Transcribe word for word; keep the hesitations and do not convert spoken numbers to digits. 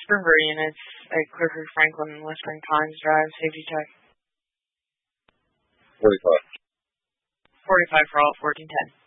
Spring Bird units at Clear Creek Franklin, West Spring Pines Drive, safety check. forty-five. forty-five for all, fourteen ten.